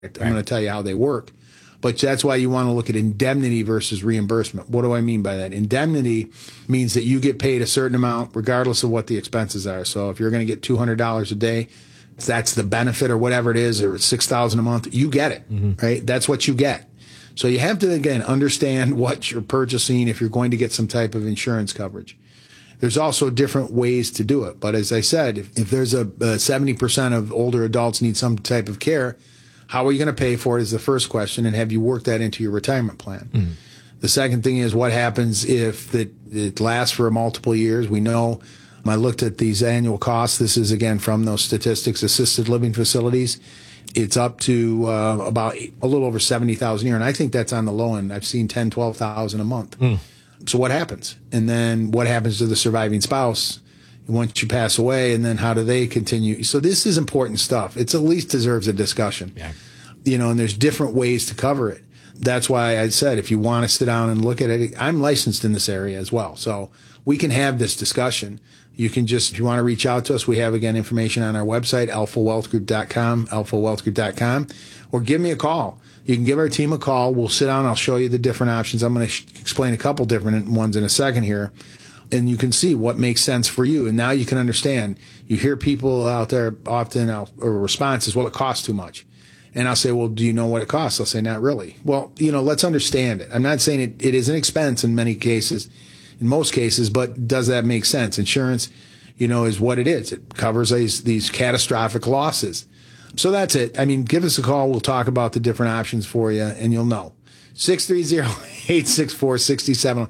I'm going to tell you how they work. But that's why you want to look at indemnity versus reimbursement. What do I mean by that? Indemnity means that you get paid a certain amount regardless of what the expenses are. So if you're going to get $200 a day, if that's the benefit or whatever it is, or $6,000 a month, you get it, right? That's what you get. So you have to, again, understand what you're purchasing if you're going to get some type of insurance coverage. There's also different ways to do it. But as I said, if there's a 70% of older adults need some type of care, how are you going to pay for it is the first question, and have you worked that into your retirement plan? The second thing is what happens if it lasts for multiple years. We know, I looked at these annual costs. This is, again, from those statistics, assisted living facilities. It's up to about a little over $70,000 a year, and I think that's on the low end. I've seen $10,000, $12,000 a month. So what happens? And then what happens to the surviving spouse once you pass away, and then how do they continue? So this is important stuff. It's at least deserves a discussion. Yeah. And there's different ways to cover it. That's why I said, if you want to sit down and look at it, I'm licensed in this area as well. So we can have this discussion. You can just, if you want to reach out to us, we have, again, information on our website, alphawealthgroup.com, alphawealthgroup.com, or give me a call. You can give our team a call. We'll sit down. I'll show you the different options. I'm going to explain a couple different ones in a second here. And you can see what makes sense for you. And now you can understand. You hear people out there often, or response is, well, it costs too much. And I'll say, well, do you know what it costs? They'll say, not really. Well, let's understand it. I'm not saying it is an expense in many cases, in most cases, but does that make sense? Insurance, is what it is. It covers these catastrophic losses. So that's it. I mean, give us a call. We'll talk about the different options for you, and you'll know. 630-864-6711.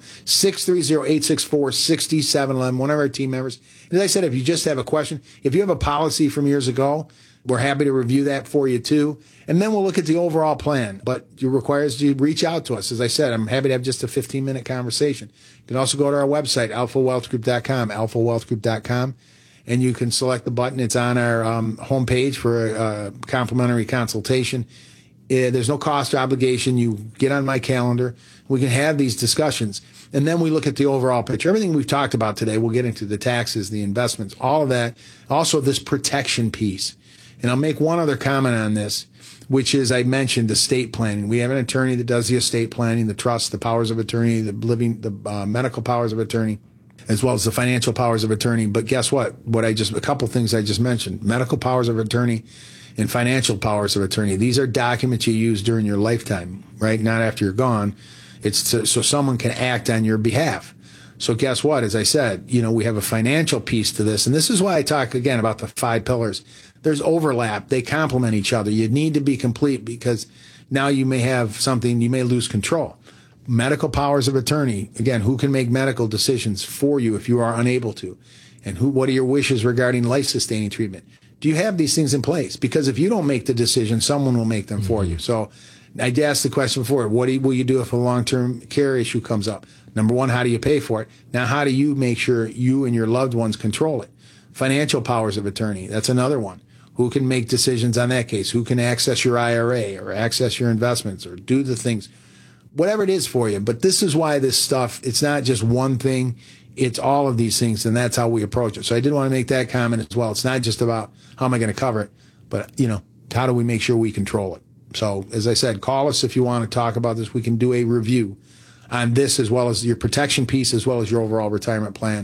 630-864-6711. One of our team members. As I said, if you just have a question, if you have a policy from years ago, we're happy to review that for you too. And then we'll look at the overall plan. But it requires you to reach out to us. As I said, I'm happy to have just a 15-minute conversation. You can also go to our website, alphawealthgroup.com, alphawealthgroup.com. And you can select the button. It's on our homepage for a complimentary consultation. There's no cost or obligation. You get on my calendar. We can have these discussions. And then we look at the overall picture. Everything we've talked about today, we'll get into the taxes, the investments, all of that. Also, this protection piece. And I'll make one other comment on this, which is, I mentioned estate planning. We have an attorney that does the estate planning, the trust, the powers of attorney, the medical powers of attorney, as well as the financial powers of attorney. But guess what? A couple things I just mentioned, medical powers of attorney and financial powers of attorney. These are documents you use during your lifetime, right? Not after you're gone. It's so someone can act on your behalf. So guess what? As I said, we have a financial piece to this. And this is why I talk again about the 5 pillars. There's overlap. They complement each other. You need to be complete, because now you may have something, you may lose control. Medical powers of attorney. Again, who can make medical decisions for you if you are unable to? And what are your wishes regarding life-sustaining treatment? Do you have these things in place? Because if you don't make the decision, someone will make them for you. So I asked the question before, what will you do if a long-term care issue comes up? Number one, how do you pay for it? Now, how do you make sure you and your loved ones control it? Financial powers of attorney. That's another one. Who can make decisions on that case? Who can access your IRA or access your investments or do the things, whatever it is for you. But this is why this stuff, it's not just one thing. It's all of these things, and that's how we approach it. So I did want to make that comment as well. It's not just about how am I going to cover it, but, how do we make sure we control it? So as I said, call us if you want to talk about this. We can do a review on this, as well as your protection piece, as well as your overall retirement plan.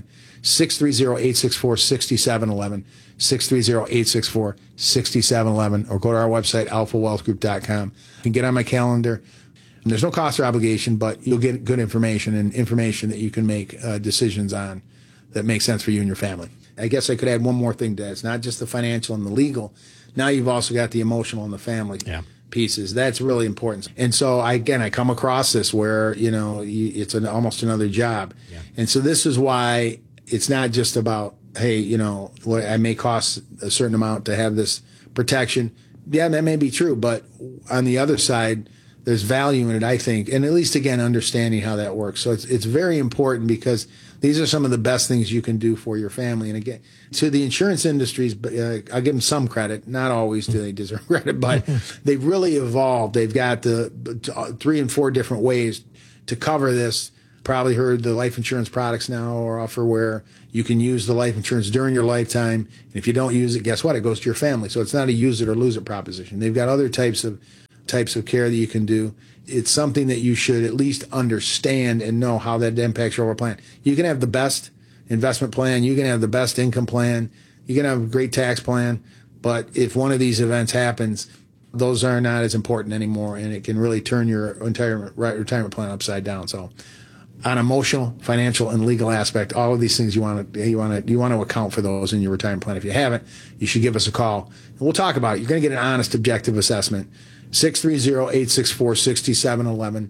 630-864-6711, 630-864-6711, or go to our website, alphawealthgroup.com. You can get on my calendar. And there's no cost or obligation, but you'll get good information and information that you can make decisions on that make sense for you and your family. I guess I could add one more thing to that. It's not just the financial and the legal. Now you've also got the emotional and the family pieces. That's really important. And so, I come across this where, it's almost another job. Yeah. And so this is why it's not just about, hey, I may cost a certain amount to have this protection. Yeah, that may be true. But on the other side, there's value in it, I think, and at least, again, understanding how that works. So it's very important, because these are some of the best things you can do for your family. And again, to the insurance industries, I'll give them some credit. Not always do they deserve credit, but they've really evolved. They've got the 3 and 4 different ways to cover this probably heard the life insurance products now are offer where you can use the life insurance during your lifetime. And if you don't use it, guess what? It goes to your family. So it's not a use it or lose it proposition. They've got other types of care that you can do. It's something that you should at least understand and know how that impacts your overall plan. You can have the best investment plan. You can have the best income plan. You can have a great tax plan. But if one of these events happens, those are not as important anymore, and it can really turn your entire retirement plan upside down. So on emotional, financial, and legal aspect, all of these things you want to account for those in your retirement plan. If you haven't, you should give us a call, and we'll talk about it. You're going to get an honest, objective assessment. 630-864-6711,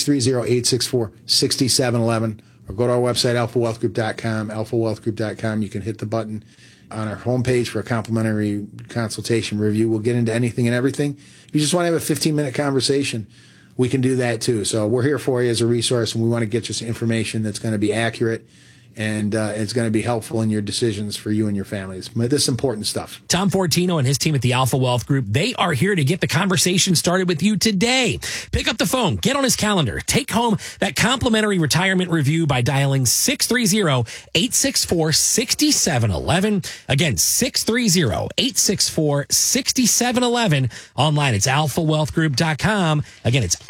630-864-6711, or go to our website, alphawealthgroup.com, alphawealthgroup.com. You can hit the button on our homepage for a complimentary consultation review. We'll get into anything and everything. If you just want to have a 15-minute conversation, we can do that too. So we're here for you as a resource, and we want to get you some information that's going to be accurate, and it's going to be helpful in your decisions for you and your families. But this is important stuff. Tom Fortino and his team at the Alpha Wealth Group, they are here to get the conversation started with you today. Pick up the phone, get on his calendar, take home that complimentary retirement review by dialing 630-864-6711. Again, 630-864-6711. Online, it's alphawealthgroup.com. Again, it's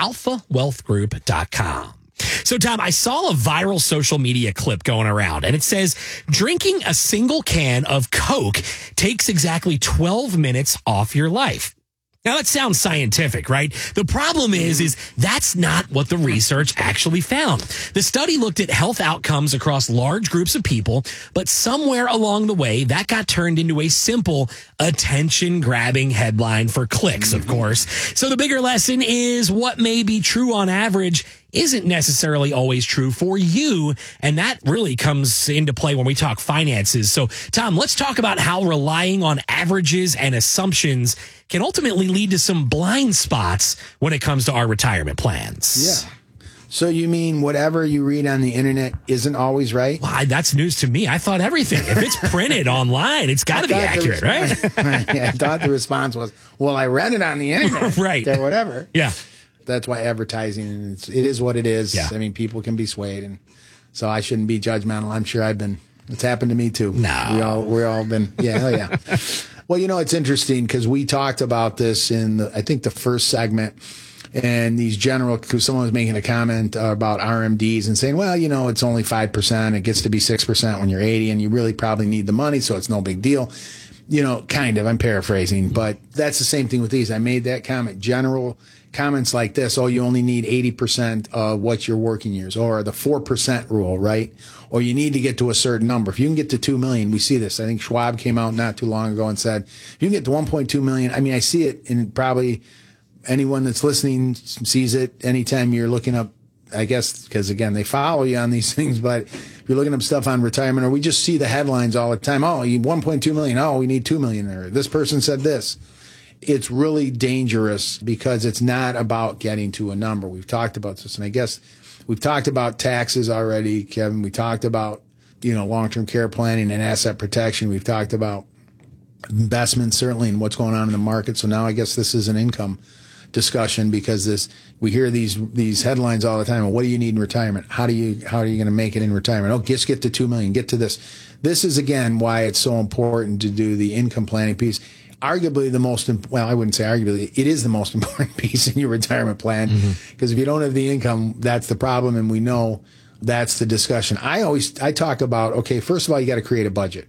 alphawealthgroup.com. So, Tom, I saw a viral social media clip going around, and it says drinking a single can of Coke takes exactly 12 minutes off your life. Now, that sounds scientific, right? The problem is that's not what the research actually found. The study looked at health outcomes across large groups of people, but somewhere along the way, that got turned into a simple attention-grabbing headline for clicks, of course. So the bigger lesson is what may be true on average isn't necessarily always true for you. And that really comes into play when we talk finances. So, Tom, let's talk about how relying on averages and assumptions can ultimately lead to some blind spots when it comes to our retirement plans. Yeah. So you mean whatever you read on the internet isn't always right? Well, that's news to me. I thought everything. If it's printed online, it's got to be accurate, right? I thought the response was, well, I read it on the internet. Right. Or whatever. Yeah. That's why advertising, it is what it is. Yeah. I mean, people can be swayed, and so I shouldn't be judgmental. I'm sure it's happened to me too. No. We're all been, yeah, oh yeah. Well, it's interesting because we talked about this in I think the first segment, and because someone was making a comment about RMDs and saying, well, it's only 5%. It gets to be 6% when you're 80, and you really probably need the money, so it's no big deal. Kind of, I'm paraphrasing, but that's the same thing with these. I made that comment. General comments like this, you only need 80% of what your working years, or the 4% rule, right? Or you need to get to a certain number. If you can get to 2 million, we see this. I think Schwab came out not too long ago and said, if you can get to 1.2 million, I mean, I see it in probably anyone that's listening sees it anytime you're looking up, I guess, because again, they follow you on these things, but if you're looking up stuff on retirement, or we just see the headlines all the time. Oh, you 1.2 million. Oh, we need 2 million there. This person said this. It's really dangerous because it's not about getting to a number. We've talked about this, and I guess we've talked about taxes already, Kevin. We talked about, long-term care planning and asset protection. We've talked about investments, certainly, and what's going on in the market. So now I guess this is an income discussion because we hear these headlines all the time. What do you need in retirement? How are you going to make it in retirement? Oh, just get to 2 million, get to this. This is again why it's so important to do the income planning piece. Arguably I wouldn't say arguably, it is the most important piece in your retirement plan, because if you don't have the income, that's the problem. And we know that's the discussion. I talk about, okay, first of all, you got to create a budget.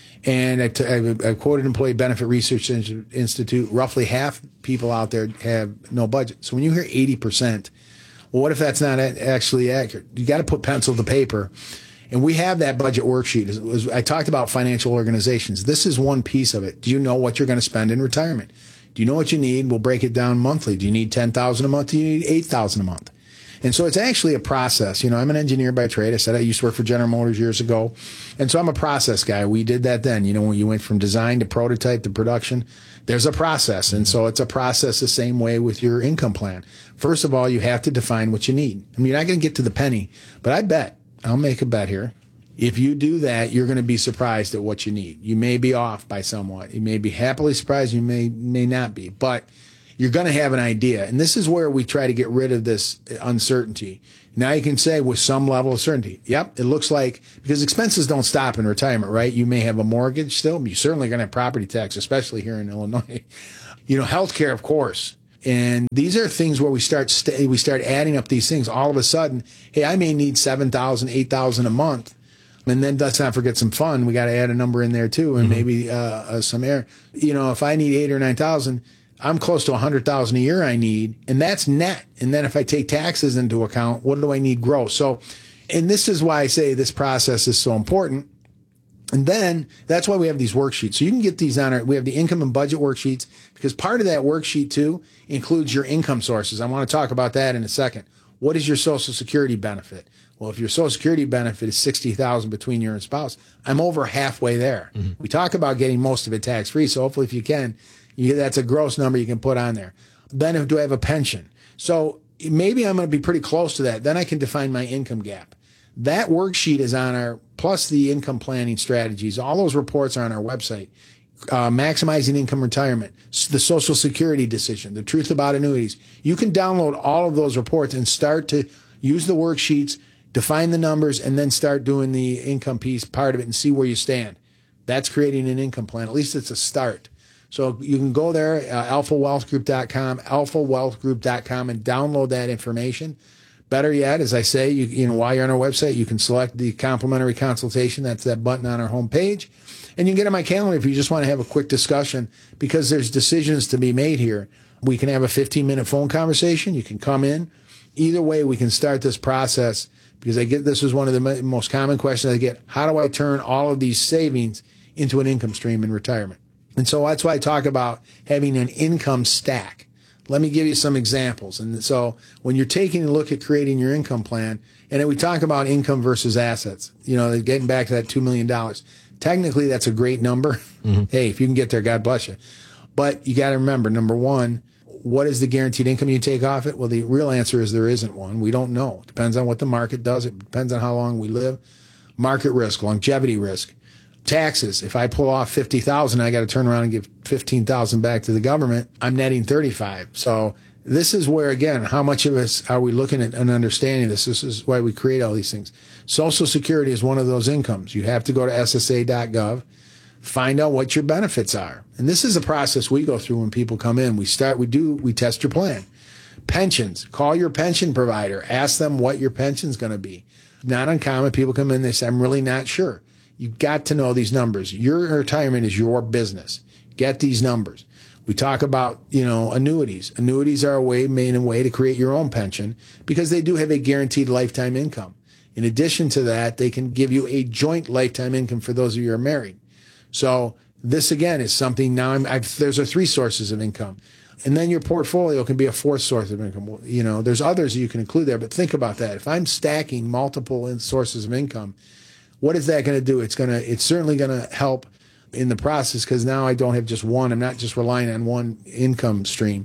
And I quoted Employee Benefit Research Institute, roughly half people out there have no budget. So when you hear 80%, well, what if that's not actually accurate? You got to put pencil to paper. And we have that budget worksheet. I talked about financial organizations. This is one piece of it. Do you know what you're going to spend in retirement? Do you know what you need? We'll break it down monthly. Do you need $10,000 a month? Do you need $8,000 a month? And so it's actually a process. I'm an engineer by trade. I said I used to work for General Motors years ago. And so I'm a process guy. We did that then. When you went from design to prototype to production, there's a process. And so it's a process the same way with your income plan. First of all, you have to define what you need. I mean, you're not going to get to the penny, but I'll make a bet here. If you do that, you're going to be surprised at what you need. You may be off by somewhat. You may be happily surprised. You may not be. But you're going to have an idea. And this is where we try to get rid of this uncertainty. Now you can say with some level of certainty, yep, it looks like, because expenses don't stop in retirement, right? You may have a mortgage still. You're certainly going to have property tax, especially here in Illinois. Healthcare, of course. And these are things where we start adding up these things. All of a sudden, hey, I may need $7,000, $8,000 a month. And then let's not forget some fun. We got to add a number in there too, and maybe some air. If I need 8,000 or 9,000, I'm close to 100,000 a year I need, and that's net. And then if I take taxes into account, what do I need gross? So, and this is why I say this process is so important. And then that's why we have these worksheets. So you can get these we have the income and budget worksheets, because part of that worksheet too includes your income sources. I want to talk about that in a second. What is your Social Security benefit? Well, if your Social Security benefit is $60,000 between you and spouse, I'm over halfway there. We talk about getting most of it tax free. So hopefully if you can, that's a gross number you can put on there. Then do I have a pension? So maybe I'm going to be pretty close to that. Then I can define my income gap. That worksheet is on plus the income planning strategies. All those reports are on our website. Maximizing income retirement, the Social Security decision, the truth about annuities. You can download all of those reports and start to use the worksheets, define the numbers, and then start doing the income piece part of it and see where you stand. That's creating an income plan. At least it's a start. So you can go there, alphawealthgroup.com, alphawealthgroup.com, and download that information. Better yet, as I say, while you're on our website, you can select the complimentary consultation. That's that button on our homepage. And you can get on my calendar if you just want to have a quick discussion, because there's decisions to be made here. We can have a 15-minute phone conversation. You can come in. Either way, we can start this process, because this is one of the most common questions I get. How do I turn all of these savings into an income stream in retirement? And so that's why I talk about having an income stack. Let me give you some examples. And so when you're taking a look at creating your income plan, and then we talk about income versus assets, getting back to that $2 million. Technically, that's a great number. Hey, if you can get there, God bless you. But you got to remember, number one, what is the guaranteed income you take off it? Well, the real answer is there isn't one. We don't know. It depends on what the market does. It depends on how long we live. Market risk, longevity risk. Taxes. If I pull off $50,000, I got to turn around and give $15,000 back to the government. I'm netting $35,000. So this is where, again, how much of us are we looking at and understanding this? This is why we create all these things. Social Security is one of those incomes. You have to go to SSA.gov, find out what your benefits are. And this is a process we go through when people come in. We test your plan. Pensions. Call your pension provider. Ask them what your pension's going to be. Not uncommon. People come in, they say, I'm really not sure. You've got to know these numbers. Your retirement is your business. Get these numbers. We talk about, annuities. Annuities are main way to create your own pension, because they do have a guaranteed lifetime income. In addition to that, they can give you a joint lifetime income for those of you who are married. So this, again, is something there's 3 sources of income. And then your portfolio can be a 4th source of income. There's others you can include there, but think about that. If I'm stacking multiple sources of income, what is that going to do? It's certainly going to help in the process, because now I don't have just one. I'm not just relying on one income stream.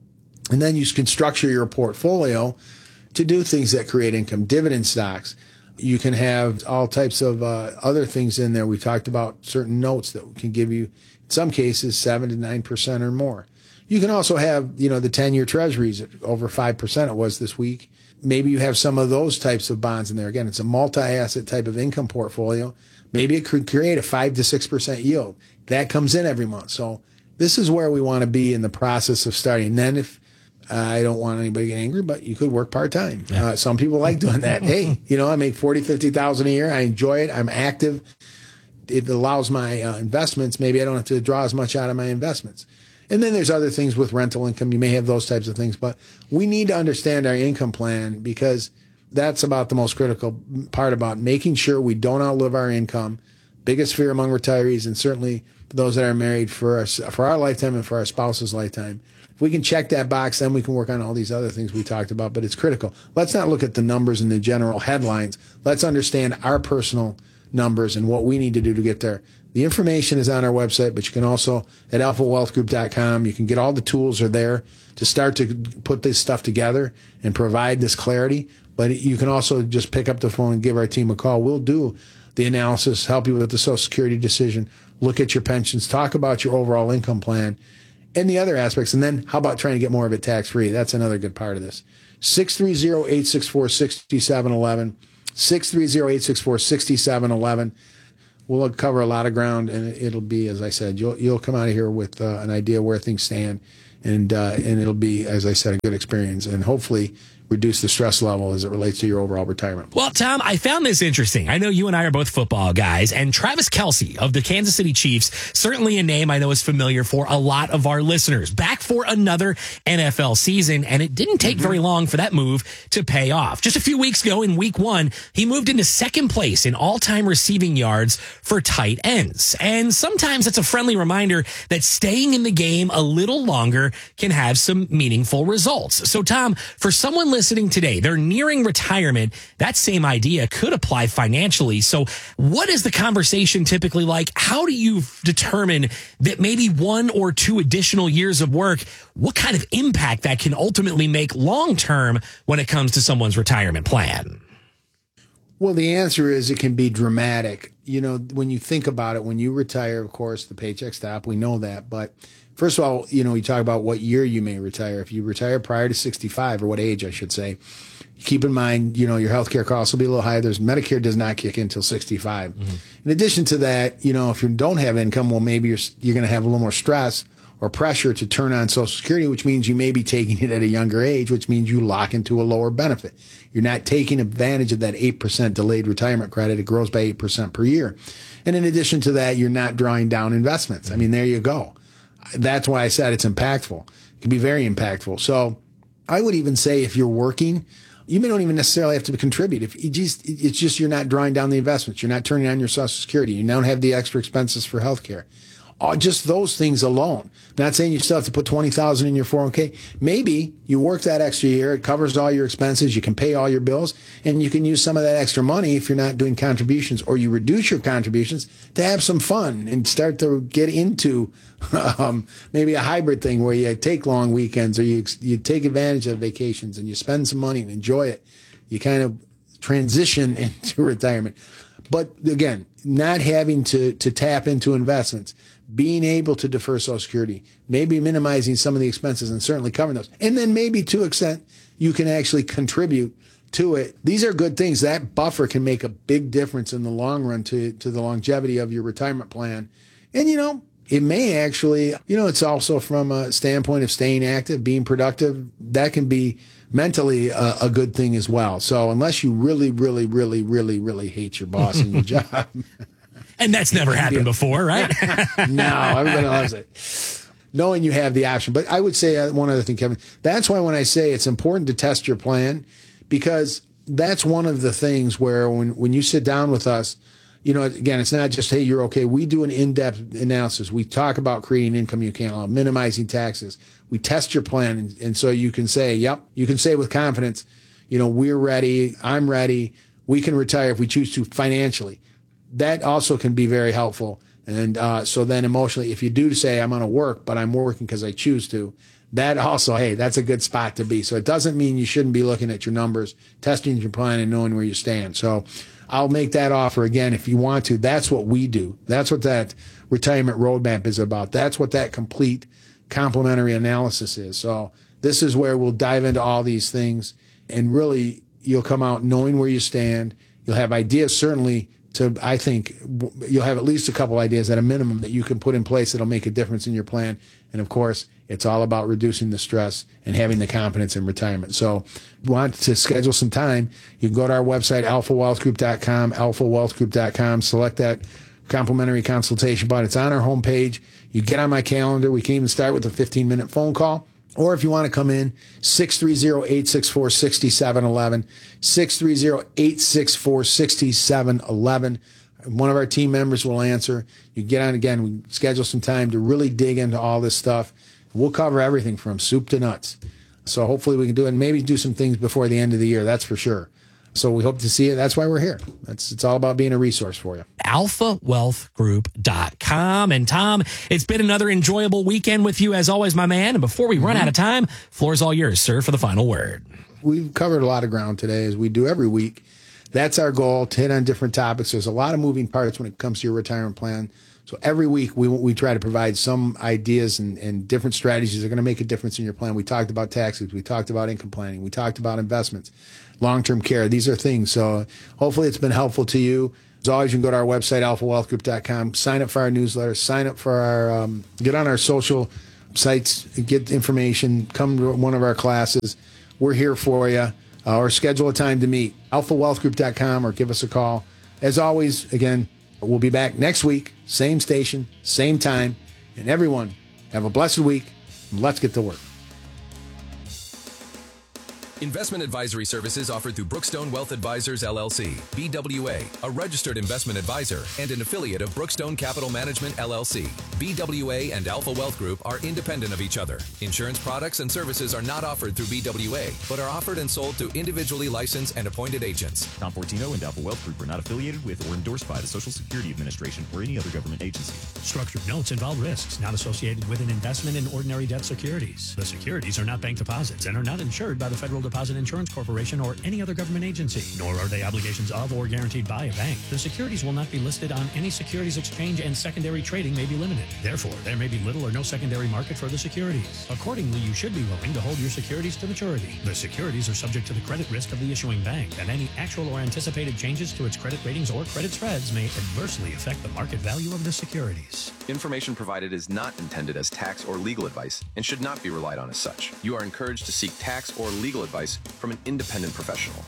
And then you can structure your portfolio to do things that create income. Dividend stocks. You can have all types of other things in there. We talked about certain notes that can give you, in some cases, 7 to 9% or more. You can also have, the 10-year treasuries at over 5% it was this week. Maybe you have some of those types of bonds in there. Again, it's a multi-asset type of income portfolio. Maybe it could create a 5 to 6% yield. That comes in every month. So this is where we want to be in the process of starting. And then if I don't want anybody to get angry, but you could work part-time. Yeah. Some people like doing that. Hey, I make $40,000, $50,000 a year. I enjoy it. I'm active. It allows my investments. Maybe I don't have to draw as much out of my investments. And then there's other things with rental income. You may have those types of things, but we need to understand our income plan, because that's about the most critical part about making sure we don't outlive our income. Biggest fear among retirees, and certainly those that are married, for our lifetime and for our spouse's lifetime. If we can check that box, then we can work on all these other things we talked about, but it's critical. Let's not look at the numbers and the general headlines. Let's understand our personal numbers and what we need to do to get there. The information is on our website, but you can also, at alphawealthgroup.com, you can get all the tools are there to start to put this stuff together and provide this clarity. But you can also just pick up the phone and give our team a call. We'll do the analysis, help you with the Social Security decision, look at your pensions, talk about your overall income plan, and the other aspects. And then how about trying to get more of it tax-free? That's another good part of this. 630-864-6711. 630-864-6711. We'll cover a lot of ground, and it'll be, as I said, you'll come out of here with an idea where things stand, and it'll be, as I said, a good experience, and hopefully reduce the stress level as it relates to your overall retirement. Well, Tom, I found this interesting. I know you and I are both football guys, and Travis Kelce of the Kansas City Chiefs, certainly a name I know is familiar for a lot of our listeners. Back for another NFL season, and it didn't take very long for that move to pay off. Just a few weeks ago in week 1, he moved into second place in all-time receiving yards for tight ends. And sometimes it's a friendly reminder that staying in the game a little longer can have some meaningful results. So, Tom, for someone listening today, they're nearing retirement. That same idea could apply financially. So what is the conversation typically like? How do you determine that maybe 1 or 2 additional years of work, what kind of impact that can ultimately make long term when it comes to someone's retirement plan? Well, the answer is it can be dramatic. You know, when you think about it, when you retire, of course, the paychecks stop. We know that. But first of all, you know, you talk about what year you may retire. If you retire prior to 65, or what age, I should say, keep in mind, you know, your healthcare costs will be a little higher. Medicare does not kick in until 65. In addition to that, you know, if you don't have income, well, maybe you're going to have a little more stress or pressure to turn on Social Security, which means you may be taking it at a younger age, which means you lock into a lower benefit. You're not taking advantage of that 8% delayed retirement credit. It grows by 8% per year. And in addition to that, you're not drawing down investments. I mean, there you go. That's why I said it's impactful. It can be very impactful. So I would even say if you're working, you don't even necessarily have to contribute. It's just you're not drawing down the investments. You're not turning on your Social Security. You don't have the extra expenses for healthcare. Just those things alone. Not saying you still have to put $20,000 in your 401k. Maybe you work that extra year. It covers all your expenses. You can pay all your bills, and you can use some of that extra money if you're not doing contributions, or you reduce your contributions to have some fun and start to get into maybe a hybrid thing where you take long weekends, or you take advantage of vacations and you spend some money and enjoy it. You kind of transition into retirement. But again, not having to tap into investments, being able to defer Social Security, maybe minimizing some of the expenses and certainly covering those. And then maybe to an extent, you can actually contribute to it. These are good things. That buffer can make a big difference in the long run to the longevity of your retirement plan. And, you know, it may actually, you know, it's also from a standpoint of staying active, being productive, that can be mentally a good thing as well. So unless you really, really, really, really, really hate your boss and your job. And that's never happened before, right? No, everybody loves it. Knowing you have the option. But I would say one other thing, Kevin. That's why when I say it's important to test your plan, because that's one of the things where when you sit down with us, you know, again, it's not just, hey, you're okay. We do an in-depth analysis. We talk about creating income you can't allow, minimizing taxes. We test your plan. And so you can say, yep, you can say with confidence, you know, we're ready. I'm ready. We can retire if we choose to financially. That also can be very helpful. And so then emotionally, if you do say, I'm going to work, but I'm working because I choose to, that also, hey, that's a good spot to be. So it doesn't mean you shouldn't be looking at your numbers, testing your plan, and knowing where you stand. So I'll make that offer again if you want to. That's what we do. That's what that retirement roadmap is about. That's what that complete complementary analysis is. So this is where we'll dive into all these things, and really you'll come out knowing where you stand. You'll have ideas, certainly, I think you'll have at least a couple ideas at a minimum that you can put in place that'll make a difference in your plan. And of course, it's all about reducing the stress and having the confidence in retirement. So if you want to schedule some time, you can go to our website, alphawealthgroup.com, alphawealthgroup.com, select that complimentary consultation button. It's on our homepage. You get on my calendar. We can even start with a 15-minute phone call. Or if you want to come in, 630-864-6711, 630-864-6711. One of our team members will answer. You get on again. We schedule some time to really dig into all this stuff. We'll cover everything from soup to nuts. So hopefully we can do it and maybe do some things before the end of the year. That's for sure. So we hope to see you. That's why we're here. It's all about being a resource for you. alphawealthgroup.com. And Tom, it's been another enjoyable weekend with you as always, my man. And before we run out of time, floor's all yours, sir, for the final word. We've covered a lot of ground today, as we do every week. That's our goal, to hit on different topics. There's a lot of moving parts when it comes to your retirement plan. So every week we try to provide some ideas and different strategies that are going to make a difference in your plan. We talked about taxes. We talked about income planning. We talked about investments, long-term care. These are things. So hopefully it's been helpful to you. As always, you can go to our website, alphawealthgroup.com, sign up for our newsletter, sign up for our, get on our social sites, get information, come to one of our classes. We're here for you. Or schedule a time to meet, alphawealthgroup.com, or give us a call. As always, again, we'll be back next week, same station, same time. And everyone, have a blessed week. And let's get to work. Investment advisory services offered through Brookstone Wealth Advisors, LLC, BWA, a registered investment advisor and an affiliate of Brookstone Capital Management, LLC. BWA and Alpha Wealth Group are independent of each other. Insurance products and services are not offered through BWA, but are offered and sold through individually licensed and appointed agents. Tom Fortino and Alpha Wealth Group are not affiliated with or endorsed by the Social Security Administration or any other government agency. Structured notes involve risks not associated with an investment in ordinary debt securities. The securities are not bank deposits and are not insured by the Federal Deposit Insurance Corporation or any other government agency, nor are they obligations of or guaranteed by a bank. The securities will not be listed on any securities exchange, and secondary trading may be limited. Therefore, there may be little or no secondary market for the securities. Accordingly, you should be willing to hold your securities to maturity. The securities are subject to the credit risk of the issuing bank, and any actual or anticipated changes to its credit ratings or credit spreads may adversely affect the market value of the securities. Information provided is not intended as tax or legal advice and should not be relied on as such. You are encouraged to seek tax or legal advice from an independent professional.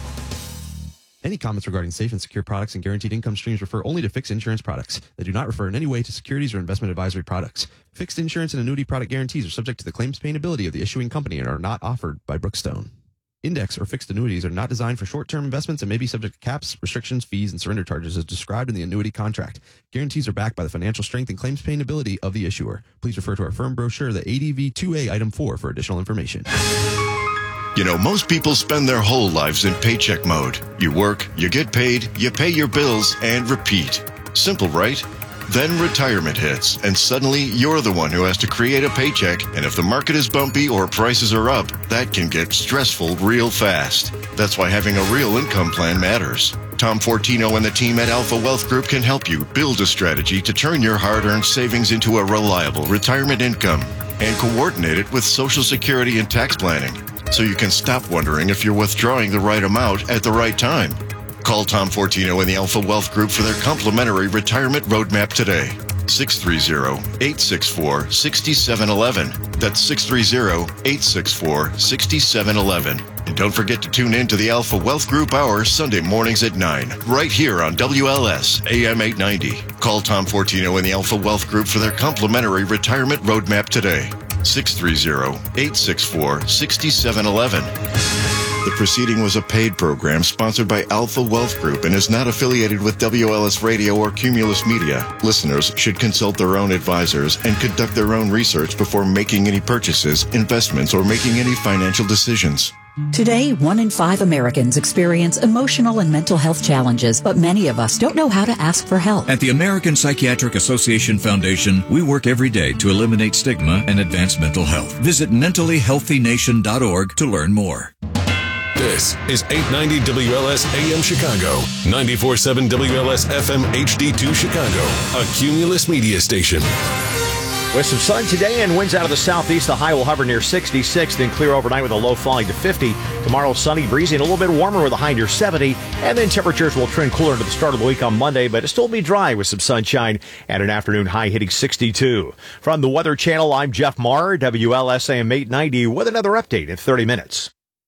Any comments regarding safe and secure products and guaranteed income streams refer only to fixed insurance products. They do not refer in any way to securities or investment advisory products. Fixed insurance and annuity product guarantees are subject to the claims paying ability of the issuing company and are not offered by Brookstone. Index or fixed annuities are not designed for short-term investments and may be subject to caps, restrictions, fees, and surrender charges as described in the annuity contract. Guarantees are backed by the financial strength and claims paying ability of the issuer. Please refer to our firm brochure, the ADV 2A Item 4, for additional information. You know, most people spend their whole lives in paycheck mode. You work, you get paid, you pay your bills, and repeat. Simple, right? Then retirement hits, and suddenly you're the one who has to create a paycheck, and if the market is bumpy or prices are up, that can get stressful real fast. That's why having a real income plan matters. Tom Fortino and the team at Alpha Wealth Group can help you build a strategy to turn your hard-earned savings into a reliable retirement income and coordinate it with Social Security and tax planning, so you can stop wondering if you're withdrawing the right amount at the right time. Call Tom Fortino and the Alpha Wealth Group for their complimentary retirement roadmap today. 630-864-6711. That's 630-864-6711. And don't forget to tune in to the Alpha Wealth Group Hour Sunday mornings at 9, right here on WLS AM 890. Call Tom Fortino and the Alpha Wealth Group for their complimentary retirement roadmap today. 630-864-6711. The proceeding was a paid program sponsored by Alpha Wealth Group and is not affiliated with WLS Radio or Cumulus Media. Listeners should consult their own advisors and conduct their own research before making any purchases, investments, or making any financial decisions. Today, 1 in 5 Americans experience emotional and mental health challenges, but many of us don't know how to ask for help. At the American Psychiatric Association Foundation, we work every day to eliminate stigma and advance mental health. Visit mentallyhealthynation.org to learn more. This is 890 WLS AM Chicago, 94.7 WLS FM HD2 Chicago, a Cumulus Media station. With some sun today and winds out of the southeast, the high will hover near 66, then clear overnight with a low falling to 50. Tomorrow, sunny, breezy, and a little bit warmer with a high near 70. And then temperatures will trend cooler into the start of the week on Monday, but it'll still be dry with some sunshine and an afternoon high hitting 62. From the Weather Channel, I'm Jeff Marr, WLS AM 890, with another update in 30 minutes.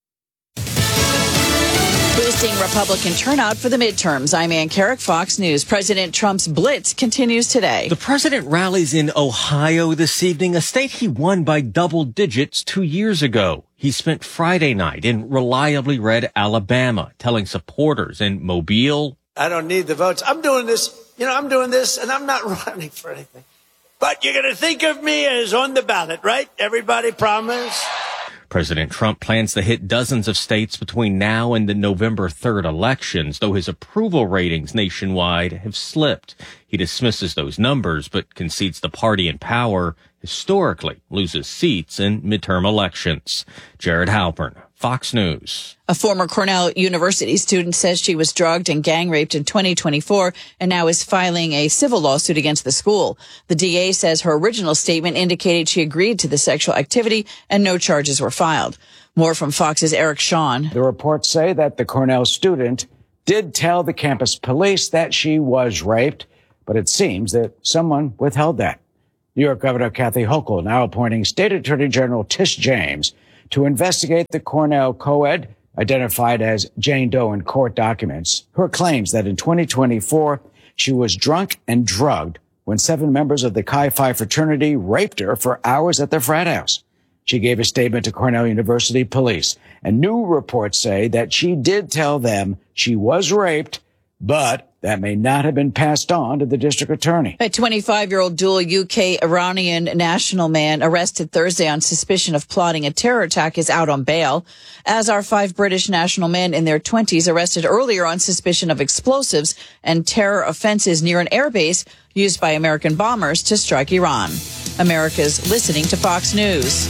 Boosting Republican turnout for the midterms. I'm Ann Carrick, Fox News. President Trump's blitz continues today. The president rallies in Ohio this evening, a state he won by double digits 2 years ago. He spent Friday night in reliably red Alabama, telling supporters in Mobile, I don't need the votes. I'm doing this, and I'm not running for anything. But you're going to think of me as on the ballot, right? Everybody promise? President Trump plans to hit dozens of states between now and the November 3rd elections, though his approval ratings nationwide have slipped. He dismisses those numbers, but concedes the party in power historically loses seats in midterm elections. Jared Halpern, Fox News. A former Cornell University student says she was drugged and gang raped in 2024 and now is filing a civil lawsuit against the school. The DA says her original statement indicated she agreed to the sexual activity and no charges were filed. More from Fox's Eric Shawn. The reports say that the Cornell student did tell the campus police that she was raped, but it seems that someone withheld that. New York Governor Kathy Hochul now appointing State Attorney General Tish James to investigate the Cornell co-ed, identified as Jane Doe in court documents, her claims that in 2024 she was drunk and drugged when 7 members of the Chi Phi fraternity raped her for hours at their frat house. She gave a statement to Cornell University police, and new reports say that she did tell them she was raped, but that may not have been passed on to the district attorney. A 25-year-old dual UK-Iranian national man arrested Thursday on suspicion of plotting a terror attack is out on bail, as are 5 British national men in their 20s arrested earlier on suspicion of explosives and terror offenses near an airbase used by American bombers to strike Iran. America's listening to Fox News.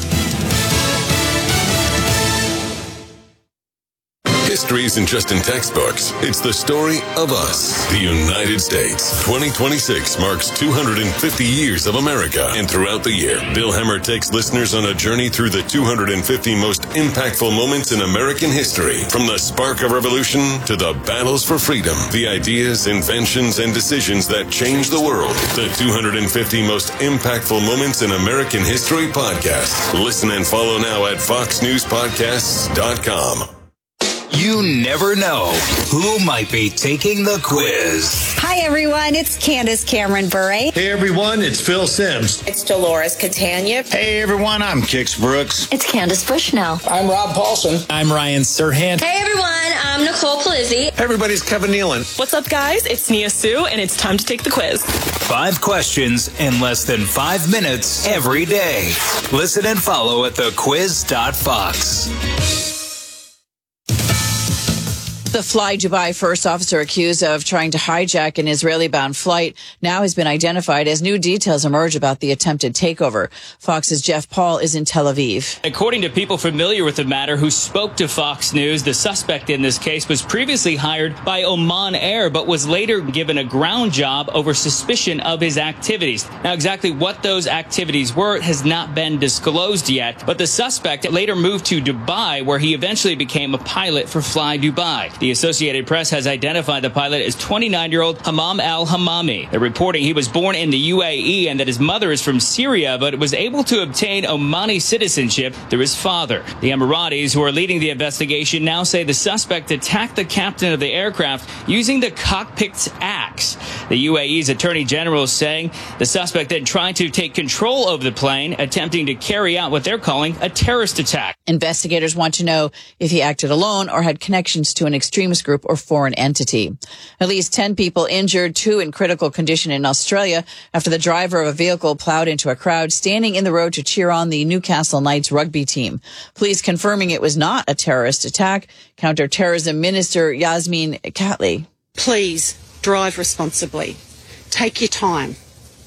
History isn't just in textbooks. It's the story of us, the United States. 2026 marks 250 years of America. And throughout the year, Bill Hemmer takes listeners on a journey through the 250 most impactful moments in American history. From the spark of revolution to the battles for freedom, the ideas, inventions, and decisions that changed the world. The 250 most impactful moments in American history podcast. Listen and follow now at foxnewspodcasts.com. You never know who might be taking the quiz. Hi, everyone. It's Candace Cameron Bure. Hey, everyone. It's Phil Sims. It's Dolores Catania. Hey, everyone. I'm Kix Brooks. It's Candace Bushnell. I'm Rob Paulson. I'm Ryan Serhant. Hey, everyone. I'm Nicole Palizzi. Hey, everybody. It's Kevin Nealon. What's up, guys? It's Nia Sue, and it's time to take the quiz. 5 questions in less than 5 minutes every day. Listen and follow at thequiz.fox. The Fly Dubai first officer accused of trying to hijack an Israeli-bound flight now has been identified as new details emerge about the attempted takeover. Fox's Jeff Paul is in Tel Aviv. According to people familiar with the matter who spoke to Fox News, the suspect in this case was previously hired by Oman Air, but was later given a ground job over suspicion of his activities. Now, exactly what those activities were has not been disclosed yet, but the suspect later moved to Dubai, where he eventually became a pilot for Fly Dubai. The Associated Press has identified the pilot as 29-year-old Hammam al-Hammami. They're reporting he was born in the UAE and that his mother is from Syria, but was able to obtain Omani citizenship through his father. The Emiratis, who are leading the investigation, now say the suspect attacked the captain of the aircraft using the cockpit's axe. The UAE's Attorney General is saying the suspect then tried to take control of the plane, attempting to carry out what they're calling a terrorist attack. Investigators want to know if he acted alone or had connections to an extremist group or foreign entity. At least 10 people injured, 2 in critical condition in Australia after the driver of a vehicle plowed into a crowd standing in the road to cheer on the Newcastle Knights rugby team. Police confirming it was not a terrorist attack. Counter-terrorism Minister Yasmin Catley. Please drive responsibly. Take your time.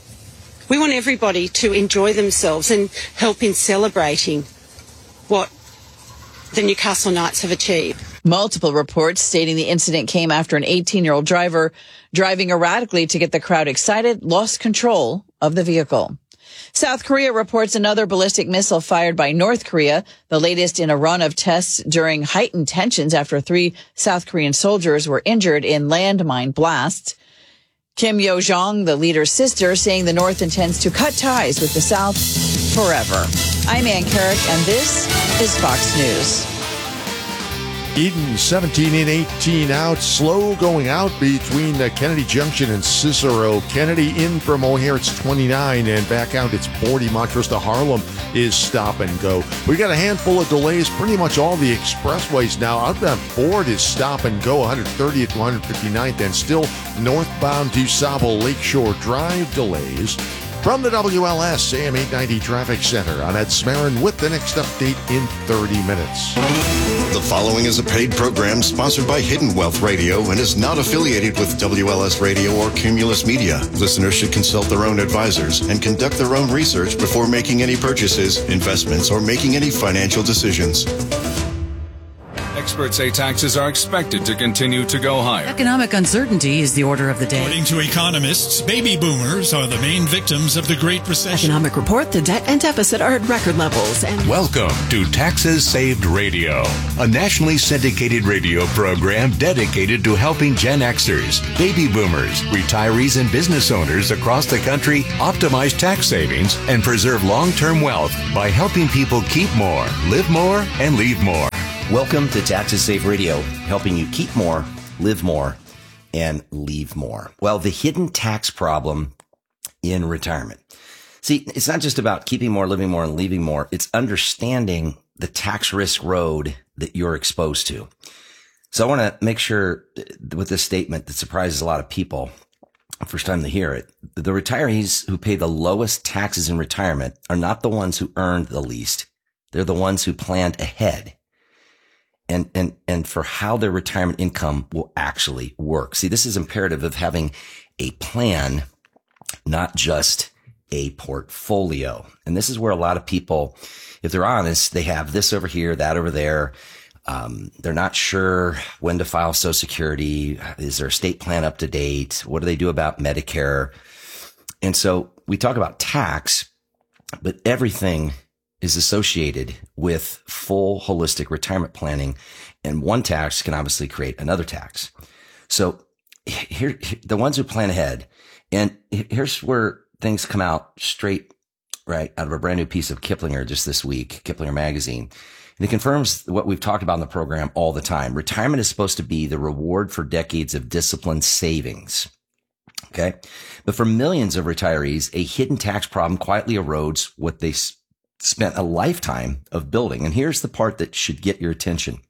We want everybody to enjoy themselves and help in celebrating what the Newcastle Knights have achieved. Multiple reports stating the incident came after an 18-year-old driver driving erratically to get the crowd excited lost control of the vehicle. South Korea reports another ballistic missile fired by North Korea, the latest in a run of tests during heightened tensions after 3 South Korean soldiers were injured in landmine blasts. Kim Yo-jong, the leader's sister, saying the North intends to cut ties with the South forever. I'm Ann Carrick, and this is Fox News. Eden 17 in, 18 out, slow going out between Kennedy Junction and Cicero. Kennedy in from O'Hare, it's 29, and back out, it's 40. Montrose to Harlem is stop and go. We got a handful of delays, pretty much all the expressways now. Outbound Ford is stop and go, 130th to 159th, and still northbound to Sabo Lakeshore Drive delays. From the WLS AM 890 Traffic Center, I'm Ed Smarin with the next update in 30 minutes. The following is a paid program sponsored by Hidden Wealth Radio and is not affiliated with WLS Radio or Cumulus Media. Listeners should consult their own advisors and conduct their own research before making any purchases, investments, or making any financial decisions. Experts say taxes are expected to continue to go higher. Economic uncertainty is the order of the day. According to economists, baby boomers are the main victims of the Great Recession. Economic report, the debt and deficit are at record levels. And welcome to Taxes Saved Radio, a nationally syndicated radio program dedicated to helping Gen Xers, baby boomers, retirees, and business owners across the country optimize tax savings and preserve long-term wealth by helping people keep more, live more, and leave more. Welcome to Taxes Save Radio, helping you keep more, live more, and leave more. Well, the hidden tax problem in retirement. See, it's not just about keeping more, living more, and leaving more. It's understanding the tax risk road that you're exposed to. So I want to make sure with this statement that surprises a lot of people, first time they hear it, the retirees who pay the lowest taxes in retirement are not the ones who earned the least. They're the ones who planned ahead and for how their retirement income will actually work. See, this is imperative of having a plan, not just a portfolio. And this is where a lot of people, if they're honest, they have this over here, that over there. They're not sure when to file Social Security. Is their estate plan up to date? What do they do about Medicare? And so we talk about tax, but everything is associated with full holistic retirement planning. And one tax can obviously create another tax. So here, the ones who plan ahead, and here's where things come out straight, right, out of a brand new piece of Kiplinger just this week, Kiplinger Magazine. And it confirms what we've talked about in the program all the time. Retirement is supposed to be the reward for decades of disciplined savings. Okay. But for millions of retirees, a hidden tax problem quietly erodes what they spent a lifetime of building. And here's the part that should get your attention.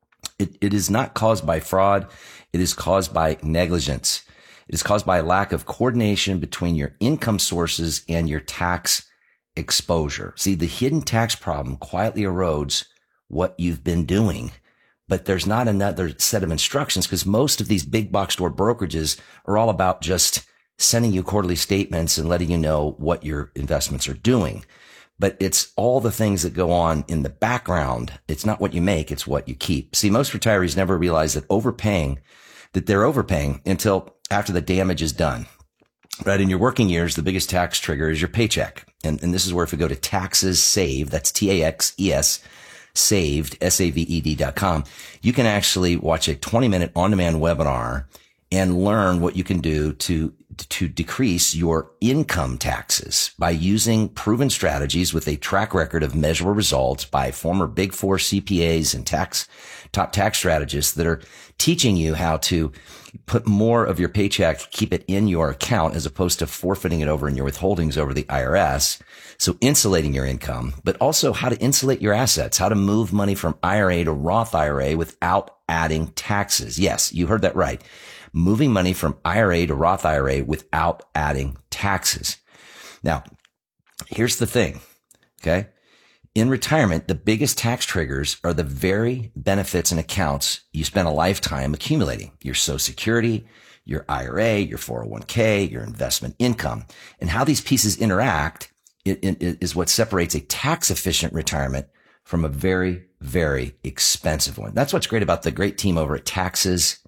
It is not caused by fraud. It is caused by negligence. It is caused by a lack of coordination between your income sources and your tax exposure. See, the hidden tax problem quietly erodes what you've been doing, but there's not another set of instructions because most of these big box store brokerages are all about just sending you quarterly statements and letting you know what your investments are doing. But it's all the things that go on in the background. It's not what you make, it's what you keep. See, most retirees never realize that they're overpaying until after the damage is done. Right? In your working years, the biggest tax trigger is your paycheck. And this is where if you go to Taxes Saved, that's TAXES, saved, SAVED.com, you can actually watch a 20-minute on-demand webinar and learn what you can do to decrease your income taxes by using proven strategies with a track record of measurable results by former Big Four CPAs and top tax strategists that are teaching you how to put more of your paycheck, keep it in your account as opposed to forfeiting it over in your withholdings over the IRS. So insulating your income, but also how to insulate your assets, how to move money from IRA to Roth IRA without adding taxes. Yes, you heard that right. Moving money from IRA to Roth IRA without adding taxes. Now, here's the thing. Okay. In retirement, the biggest tax triggers are the very benefits and accounts you spent a lifetime accumulating. Your Social Security, your IRA, your 401k, your investment income, and how these pieces interact is what separates a tax efficient retirement from a very, very expensive one. That's what's great about the great team over at Taxes,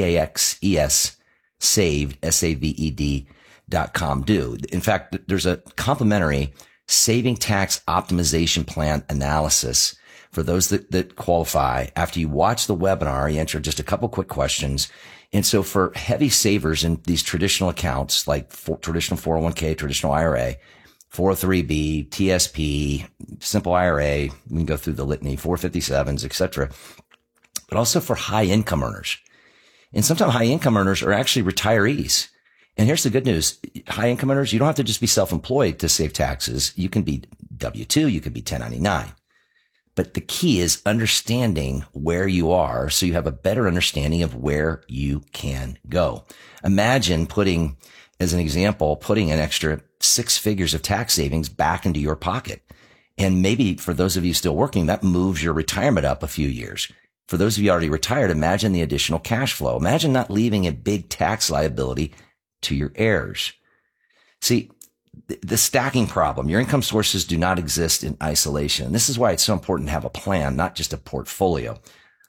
TAXES, saved, SAVED.com do. In fact, there's a complimentary saving tax optimization plan analysis for those that qualify. After you watch the webinar, you answer just a couple quick questions. And so for heavy savers in these traditional accounts, like traditional 401k, traditional IRA, 403b, TSP, simple IRA, we can go through the litany, 457s, etc. But also for high income earners. And sometimes high income earners are actually retirees. And here's the good news. High income earners, you don't have to just be self-employed to save taxes. You can be W-2, you can be 1099. But the key is understanding where you are so you have a better understanding of where you can go. Imagine as an example, putting an extra 6 figures of tax savings back into your pocket. And maybe for those of you still working, that moves your retirement up a few years. For those of you already retired, imagine the additional cash flow. Imagine not leaving a big tax liability to your heirs. See, the stacking problem, your income sources do not exist in isolation. This is why it's so important to have a plan, not just a portfolio.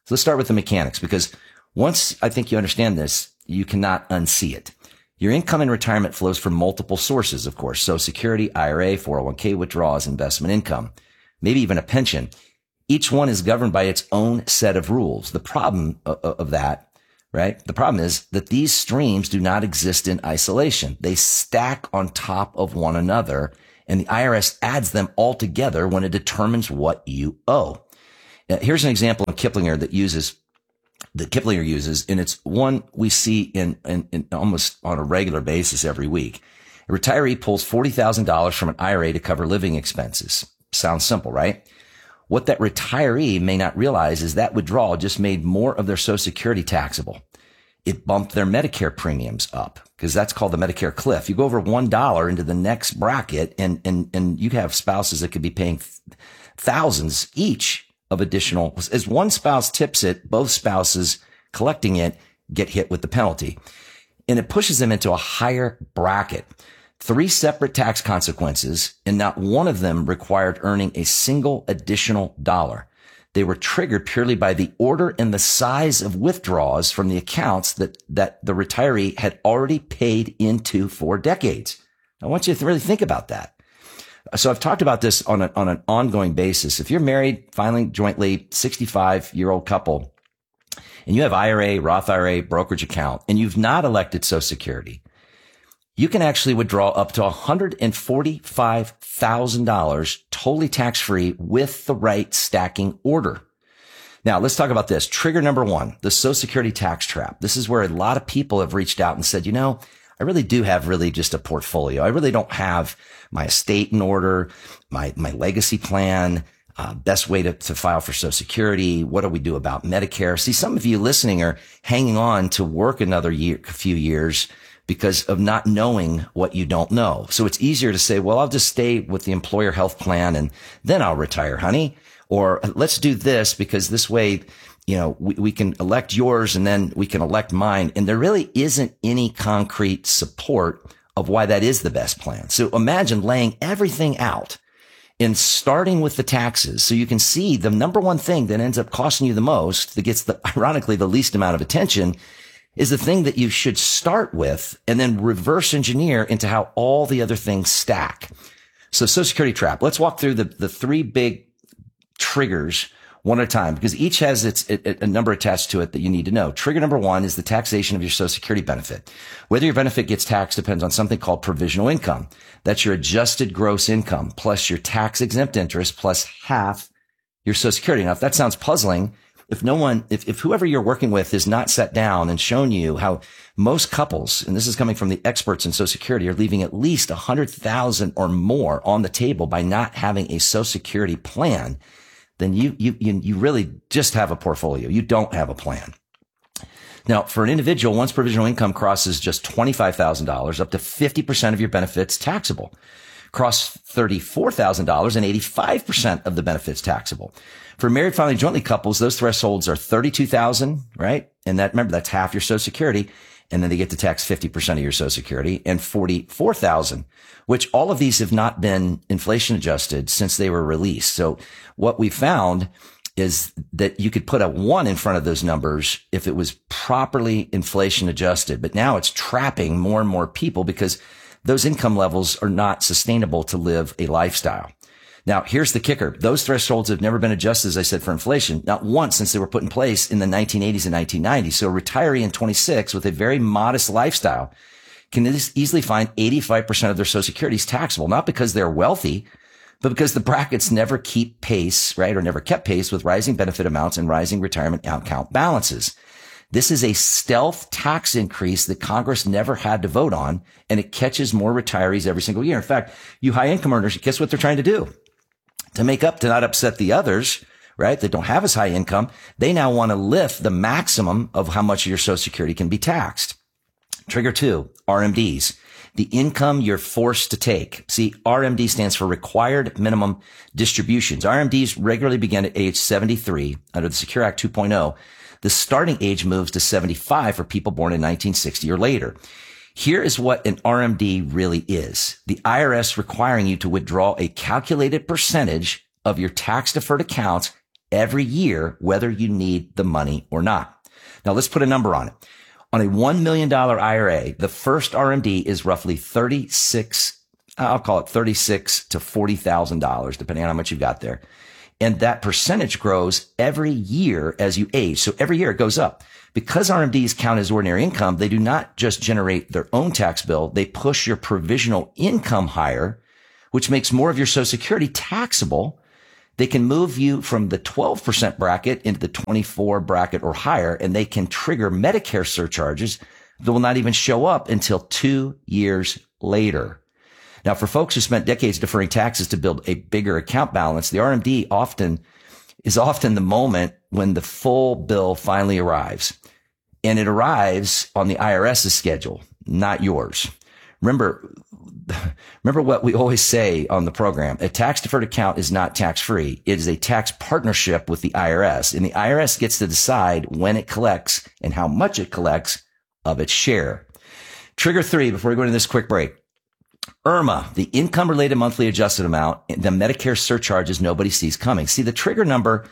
So let's start with the mechanics, because once I think you understand this, you cannot unsee it. Your income in retirement flows from multiple sources, of course. Social Security, IRA, 401k withdrawals, investment income, maybe even a pension. Each one is governed by its own set of rules. The problem of that, right? The problem is that these streams do not exist in isolation. They stack on top of one another, and the IRS adds them all together when it determines what you owe. Here's an example of Kiplinger that Kiplinger uses, and it's one we see in almost on a regular basis every week. A retiree pulls $40,000 from an IRA to cover living expenses. Sounds simple, right? What that retiree may not realize is that withdrawal just made more of their Social Security taxable. It bumped their Medicare premiums up, because that's called the Medicare cliff. You go over $1 into the next bracket, and you have spouses that could be paying thousands each of additional. As one spouse tips it, both spouses collecting it get hit with the penalty, and it pushes them into a higher bracket. 3 separate tax consequences, and not one of them required earning a single additional dollar. They were triggered purely by the order and the size of withdrawals from the accounts that the retiree had already paid into for decades. I want you to really think about that. So I've talked about this on an ongoing basis. If you're married, filing jointly, 65-year-old couple, and you have IRA, Roth IRA, brokerage account, and you've not elected Social Security, you can actually withdraw up to $145,000 totally tax-free with the right stacking order. Now, let's talk about this. Trigger number 1, the Social Security tax trap. This is where a lot of people have reached out and said, I really do have just a portfolio. I really don't have my estate in order, my legacy plan, best way to file for Social Security. What do we do about Medicare? See, some of you listening are hanging on to work another few years because of not knowing what you don't know. So it's easier to say, well, I'll just stay with the employer health plan and then I'll retire, honey. Or let's do this because this way, we can elect yours and then we can elect mine. And there really isn't any concrete support of why that is the best plan. So imagine laying everything out and starting with the taxes. So you can see the number one thing that ends up costing you the most, that gets ironically the least amount of attention, is the thing that you should start with and then reverse engineer into how all the other things stack. So Social Security trap. Let's walk through the 3 big triggers one at a time, because each has a number attached to it that you need to know. Trigger number 1 is the taxation of your Social Security benefit. Whether your benefit gets taxed depends on something called provisional income. That's your adjusted gross income plus your tax exempt interest plus half your Social Security. Now, if that sounds puzzling, if whoever you're working with has not sat down and shown you how most couples, and this is coming from the experts in Social Security, are leaving at least $100,000 or more on the table by not having a Social Security plan, then you really just have a portfolio. You don't have a plan. Now, for an individual, once provisional income crosses just $25,000, up to 50% of your benefits taxable. Cross $34,000 and 85% of the benefits taxable. For married filing jointly couples, those thresholds are $32,000, right? And remember, that's half your Social Security. And then they get to tax 50% of your Social Security, and $44,000, which all of these have not been inflation adjusted since they were released. So what we found is that you could put a 1 in front of those numbers if it was properly inflation adjusted. But now it's trapping more and more people because those income levels are not sustainable to live a lifestyle. Now, here's the kicker. Those thresholds have never been adjusted, as I said, for inflation, not once since they were put in place in the 1980s and 1990s. So a retiree in 26 with a very modest lifestyle can easily find 85% of their Social Security is taxable, not because they're wealthy, but because the brackets never keep pace, right, or never kept pace with rising benefit amounts and rising retirement account balances. This is a stealth tax increase that Congress never had to vote on, and it catches more retirees every single year. In fact, you high income earners, guess what they're trying to do? To make up, to not upset the others, right, that don't have as high income, they now want to lift the maximum of how much of your Social Security can be taxed. Trigger 2, RMDs. The income you're forced to take. See, RMD stands for Required Minimum Distributions. RMDs regularly begin at age 73 under the Secure Act 2.0. The starting age moves to 75 for people born in 1960 or later. Here is what an RMD really is. The IRS requiring you to withdraw a calculated percentage of your tax-deferred accounts every year, whether you need the money or not. Now let's put a number on it. On a $1 million IRA, the first RMD is roughly $36,000 to $40,000, depending on how much you've got there. And that percentage grows every year as you age. So every year it goes up. Because RMDs count as ordinary income, they do not just generate their own tax bill. They push your provisional income higher, which makes more of your Social Security taxable. They can move you from the 12% bracket into the 24 bracket or higher, and they can trigger Medicare surcharges that will not even show up until 2 years later. Now, for folks who spent decades deferring taxes to build a bigger account balance, the RMD is often the moment when the full bill finally arrives. And it arrives on the IRS's schedule, not yours. Remember what we always say on the program. A tax-deferred account is not tax-free. It is a tax partnership with the IRS. And the IRS gets to decide when it collects and how much it collects of its share. Trigger 3, before we go into this quick break. IRMA, the income-related monthly adjusted amount, the Medicare surcharges nobody sees coming. See, the trigger number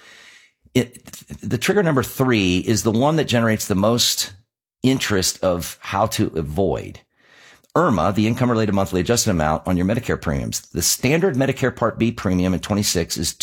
3 is the one that generates the most interest of how to avoid. IRMA, the income-related monthly adjusted amount on your Medicare premiums. The standard Medicare Part B premium in 26 is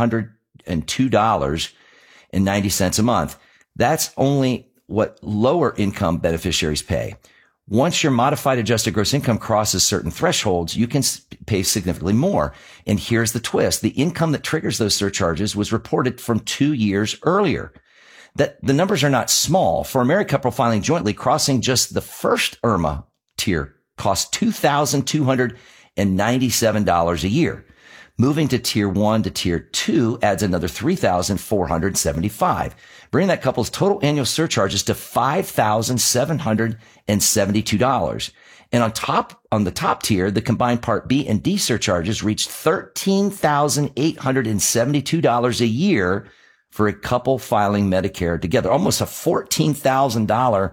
$202.90 a month. That's only what lower income beneficiaries pay. Once your modified adjusted gross income crosses certain thresholds, you can pay significantly more. And here's the twist. The income that triggers those surcharges was reported from 2 years earlier. That the numbers are not small. For a married couple filing jointly, crossing just the first IRMA tier costs $2,297 a year. Moving to tier 1 to tier 2 adds another $3,475, bringing that couple's total annual surcharges to $5,772. And on the top tier, the combined Part B and D surcharges reached $13,872 a year for a couple filing Medicare together. Almost a $14,000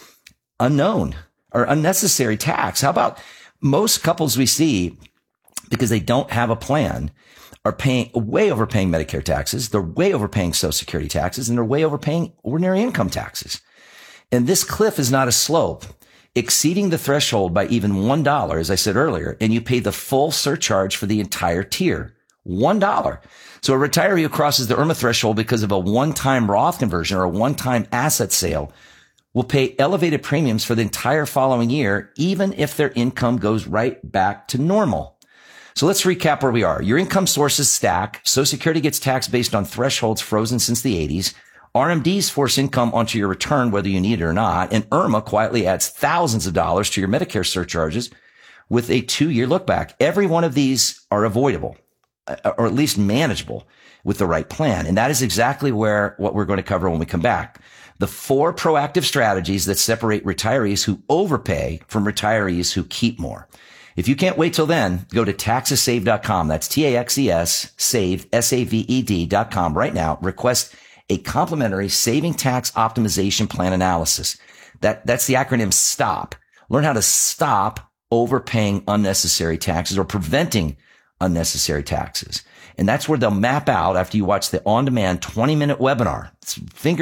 unknown or unnecessary tax. How about most couples we see, because they don't have a plan, are way overpaying Medicare taxes. They're way overpaying Social Security taxes, and they're way overpaying ordinary income taxes. And this cliff is not a slope. Exceeding the threshold by even $1, as I said earlier, and you pay the full surcharge for the entire tier. $1. So a retiree who crosses the IRMA threshold because of a one-time Roth conversion or a one-time asset sale will pay elevated premiums for the entire following year, even if their income goes right back to normal. So let's recap where we are. Your income sources stack. Social Security gets taxed based on thresholds frozen since the 80s. RMDs force income onto your return whether you need it or not. And IRMA quietly adds thousands of dollars to your Medicare surcharges with a 2-year look back. Every one of these are avoidable, or at least manageable with the right plan. And that is exactly what we're going to cover when we come back. The 4 proactive strategies that separate retirees who overpay from retirees who keep more. If you can't wait till then, go to taxessaved.com. That's TAXES, saved, SAVED.com right now. Request a complimentary saving tax optimization plan analysis. That's the acronym STOP. Learn how to stop overpaying unnecessary taxes or preventing unnecessary taxes. And that's where they'll map out after you watch the on-demand 20-minute webinar. It's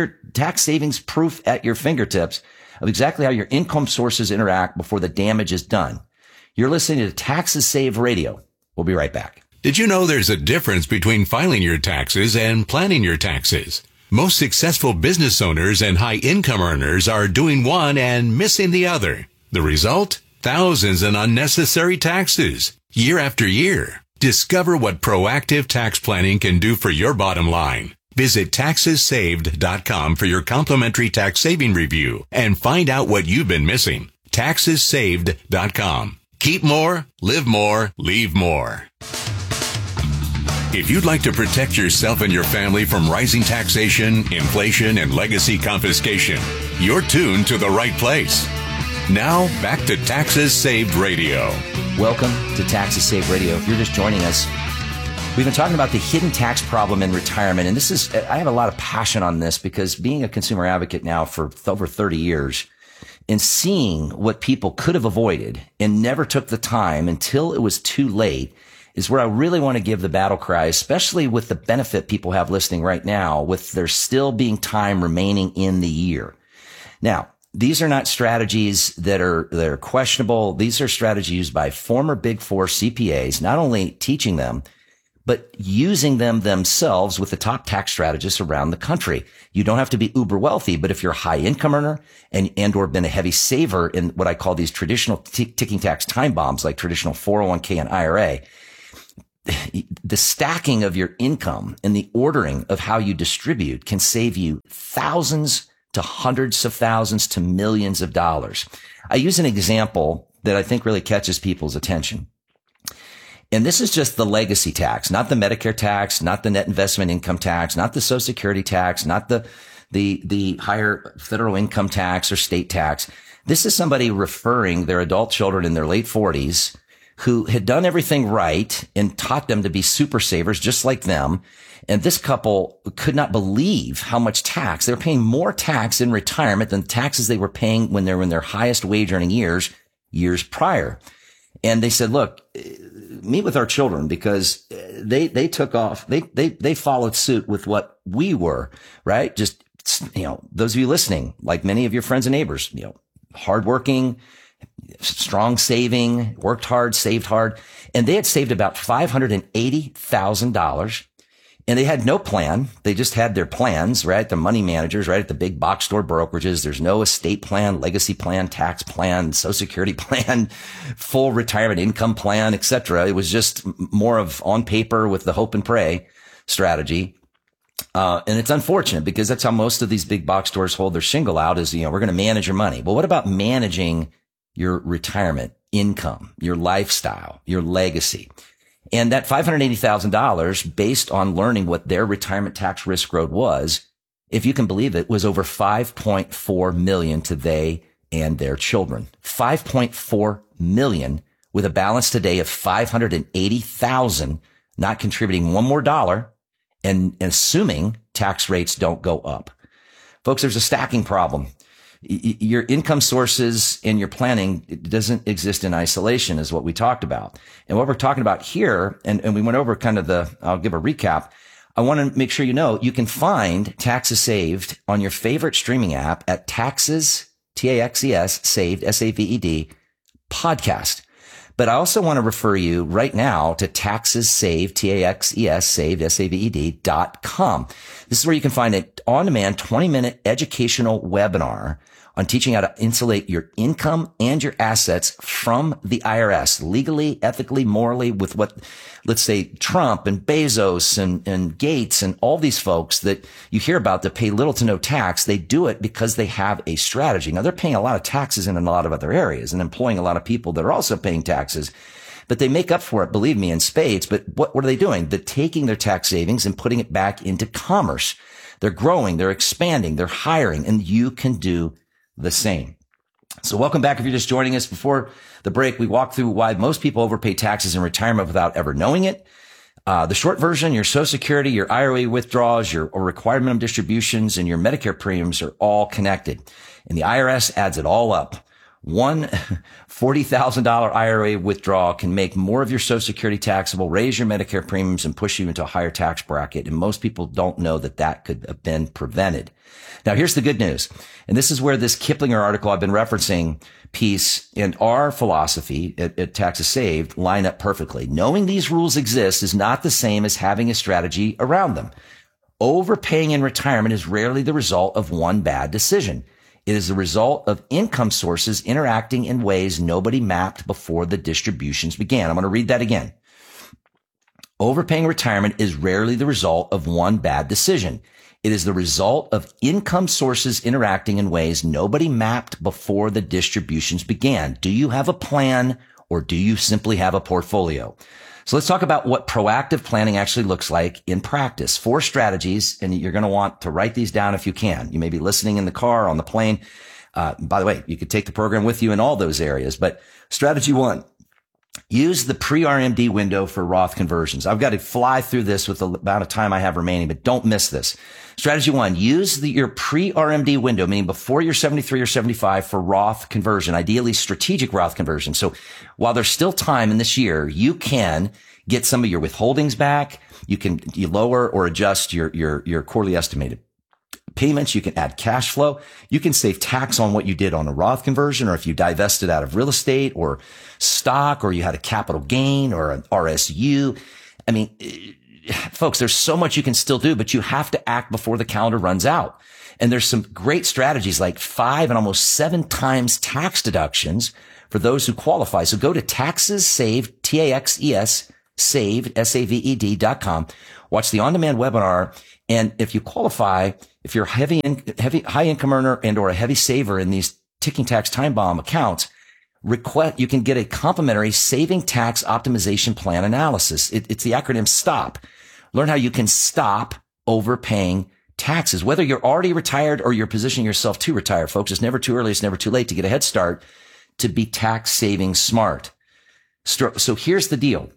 tax savings proof at your fingertips of exactly how your income sources interact before the damage is done. You're listening to Taxes Saved Radio. We'll be right back. Did you know there's a difference between filing your taxes and planning your taxes? Most successful business owners and high income earners are doing one and missing the other. The result? Thousands in unnecessary taxes, year after year. Discover what proactive tax planning can do for your bottom line. Visit taxessaved.com for your complimentary tax saving review and find out what you've been missing. Taxessaved.com. Keep more, live more, leave more. If you'd like to protect yourself and your family from rising taxation, inflation, and legacy confiscation, you're tuned to the right place. Now, back to Taxes Saved Radio. Welcome to Taxes Saved Radio. If you're just joining us, we've been talking about the hidden tax problem in retirement. And I have a lot of passion on this because being a consumer advocate now for over 30 years and seeing what people could have avoided and never took the time until it was too late is where I really want to give the battle cry, especially with the benefit people have listening right now, with there still being time remaining in the year. Now, these are not strategies that are questionable. These are strategies used by former Big Four CPAs, not only teaching them, but using them themselves with the top tax strategists around the country. You don't have to be uber wealthy, but if you're a high income earner and or been a heavy saver in what I call these traditional ticking tax time bombs, like traditional 401k and IRA, the stacking of your income and the ordering of how you distribute can save you thousands to hundreds of thousands to millions of dollars. I use an example that I think really catches people's attention. And this is just the legacy tax, not the Medicare tax, not the net investment income tax, not the Social Security tax, not the higher federal income tax or state tax. This is somebody referring their adult children in their late 40s who had done everything right and taught them to be super savers just like them. And this couple could not believe how much tax. They were paying more tax in retirement than taxes they were paying when they were in their highest wage earning years prior. And they said, look, meet with our children, because they took off. They followed suit with what we were, right? Just, those of you listening, like many of your friends and neighbors, hardworking, strong saving, worked hard, saved hard. And they had saved about $580,000. And they had no plan. They just had their plans, right? The money managers, right? At the big box store brokerages. There's no estate plan, legacy plan, tax plan, Social Security plan, full retirement income plan, etc. It was just more of on paper with the hope and pray strategy. And it's unfortunate because that's how most of these big box stores hold their shingle out is, we're going to manage your money. Well, what about managing your retirement income, your lifestyle, your legacy? And that $580,000, based on learning what their retirement tax risk road was, if you can believe it, was over $5.4 million to they and their children. $5.4 million with a balance today of $580,000, not contributing one more dollar, and assuming tax rates don't go up. Folks, there's a stacking problem. Your income sources and your planning doesn't exist in isolation, is what we talked about. And what we're talking about here, and we went over kind of I'll give a recap. I want to make sure you can find Taxes Saved on your favorite streaming app at Taxes, T-A-X-E-S, Saved, S-A-V-E-D, podcast. But I also want to refer you right now to Taxes Saved, T-A-X-E-S, Saved, S-A-V-E-D.com. This is where you can find an on-demand 20-minute educational webinar on teaching how to insulate your income and your assets from the IRS legally, ethically, morally, with what, let's say, Trump and Bezos and Gates and all these folks that you hear about that pay little to no tax. They do it because they have a strategy. Now, they're paying a lot of taxes in a lot of other areas and employing a lot of people that are also paying taxes. But they make up for it, believe me, in spades. But what are they doing? They're taking their tax savings and putting it back into commerce. They're growing, they're expanding, they're hiring, and you can do the same. So welcome back. If you're just joining us, before the break, we walked through why most people overpay taxes in retirement without ever knowing it. The short version, your Social Security, your IRA withdrawals, your required minimum distributions, and your Medicare premiums are all connected. And the IRS adds it all up. One $40,000 IRA withdrawal can make more of your Social Security taxable, raise your Medicare premiums, and push you into a higher tax bracket. And most people don't know that could have been prevented. Now, here's the good news. And this is where this Kiplinger article I've been referencing piece and our philosophy at Taxes Saved line up perfectly. Knowing these rules exist is not the same as having a strategy around them. Overpaying in retirement is rarely the result of one bad decision. It is the result of income sources interacting in ways nobody mapped before the distributions began. I'm going to read that again. Overpaying retirement is rarely the result of one bad decision. It is the result of income sources interacting in ways nobody mapped before the distributions began. Do you have a plan, or do you simply have a portfolio? So let's talk about what proactive planning actually looks like in practice. 4 strategies, and you're going to want to write these down if you can. You may be listening in the car, on the plane. By the way, you could take the program with you in all those areas. But strategy 1, use the pre-RMD window for Roth conversions. I've got to fly through this with the amount of time I have remaining, but don't miss this. Strategy 1, use your pre-RMD window, meaning before you're 73 or 75, for Roth conversion, ideally strategic Roth conversion. So while there's still time in this year, you can get some of your withholdings back. You lower or adjust your quarterly estimated payments. You can add cash flow. You can save tax on what you did on a Roth conversion, or if you divested out of real estate or stock, or you had a capital gain or an RSU. I mean, folks, there's so much you can still do, but you have to act before the calendar runs out. And there's some great strategies like 5 and almost 7 times tax deductions for those who qualify. So go to Taxes Saved, TAXES, saved, SAVED.com. Watch the on-demand webinar. And if you qualify, if you're a high income earner and or a heavy saver in these ticking tax time bomb accounts, you can get a complimentary saving tax optimization plan analysis. It's the acronym STOP. Learn how you can stop overpaying taxes, whether you're already retired or you're positioning yourself to retire, folks. It's never too early. It's never too late to get a head start to be tax saving smart. So here's the deal.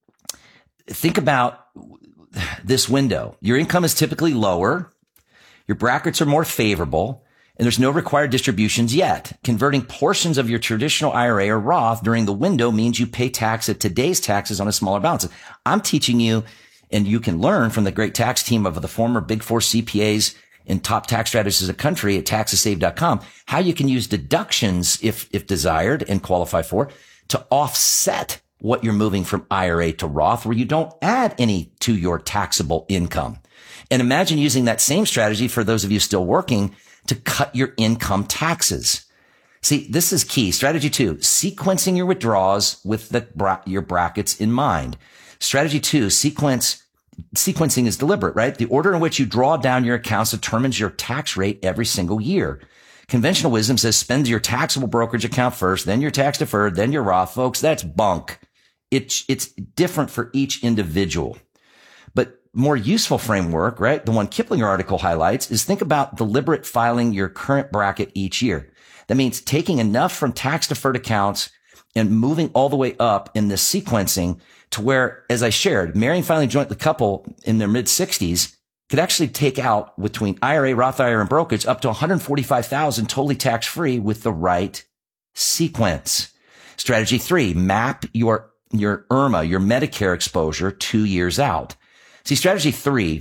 Think about this window. Your income is typically lower. Your brackets are more favorable, and there's no required distributions yet. Converting portions of your traditional IRA or Roth during the window means you pay tax at today's taxes on a smaller balance. I'm teaching you, and you can learn from the great tax team of the former Big Four CPAs and top tax strategists in the country at TaxesSaved.com, how you can use deductions if desired and qualify for to offset what you're moving from IRA to Roth, where you don't add any to your taxable income. And imagine using that same strategy for those of you still working to cut your income taxes. See, this is key. Strategy 2, sequencing your withdrawals with your brackets in mind. Strategy 2, sequencing is deliberate, right? The order in which you draw down your accounts determines your tax rate every single year. Conventional wisdom says spend your taxable brokerage account first, then your tax deferred, then your Roth. Folks, that's bunk. It's different for each individual. But more useful framework, right? The one Kiplinger article highlights is think about deliberate filing your current bracket each year. That means taking enough from tax deferred accounts and moving all the way up in this sequencing to where, as I shared, marrying, filing jointly couple in their mid 60s could actually take out between IRA, Roth IRA, and brokerage up to $145,000 totally tax free with the right sequence. Strategy 3, map your IRMA, your Medicare exposure 2 years out. See, strategy 3,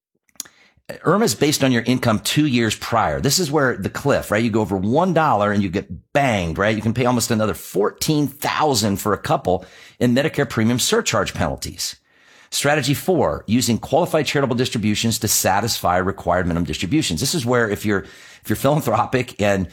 IRMA is based on your income 2 years prior. This is where the cliff, right? You go over $1 and you get banged, right? You can pay almost another $14,000 for a couple in Medicare premium surcharge penalties. Strategy 4, using qualified charitable distributions to satisfy required minimum distributions. This is where if you're philanthropic and